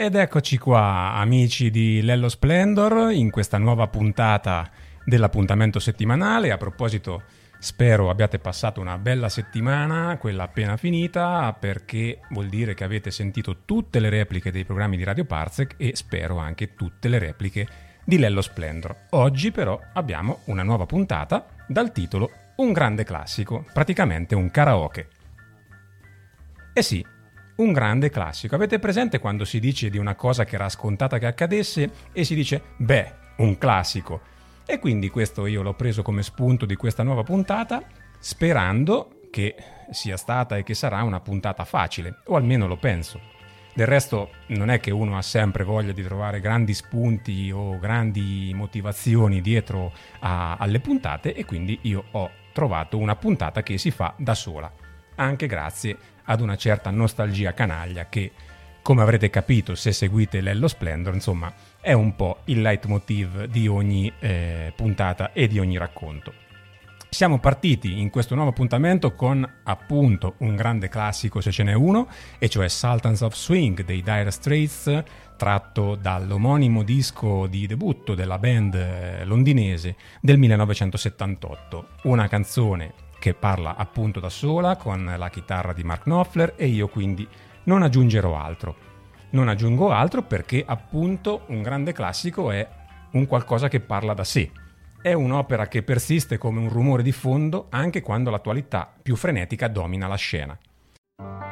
Ed eccoci qua, amici di Lello Splendor, in questa nuova puntata dell'appuntamento settimanale. A proposito, spero abbiate passato una bella settimana, quella appena finita, perché vuol dire che avete sentito tutte le repliche dei programmi di Radio Parsec e spero anche tutte le repliche di Lello Splendor. Oggi però abbiamo una nuova puntata dal titolo Un grande classico, praticamente un karaoke. Eh sì, un grande classico. Avete presente quando si dice di una cosa che era scontata che accadesse e si dice, beh, un classico? E quindi questo io l'ho preso come spunto di questa nuova puntata, sperando che sia stata e che sarà una puntata facile, o almeno lo penso. Del resto non è che uno ha sempre voglia di trovare grandi spunti o grandi motivazioni dietro alle puntate, e quindi io ho trovato una puntata che si fa da sola, anche grazie ad una certa nostalgia canaglia che, come avrete capito se seguite Lello Splendor, insomma, è un po' il leitmotiv di ogni puntata e di ogni racconto. Siamo partiti in questo nuovo appuntamento con appunto un grande classico, se ce n'è uno, e cioè Sultans of Swing dei Dire Straits, tratto dall'omonimo disco di debutto della band londinese del 1978. Una canzone che parla appunto da sola con la chitarra di Mark Knopfler, e io quindi non aggiungerò altro. Non aggiungo altro perché appunto un grande classico è un qualcosa che parla da sé. È un'opera che persiste come un rumore di fondo anche quando l'attualità più frenetica domina la scena.